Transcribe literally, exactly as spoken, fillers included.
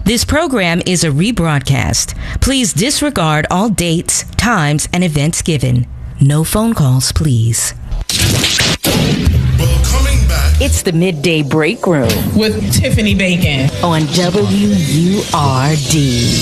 This program is a rebroadcast. Please disregard all dates, times, and events given. No phone calls, please. Well, coming back. It's the Midday Break Room with Tiffany Bacon on W U R D.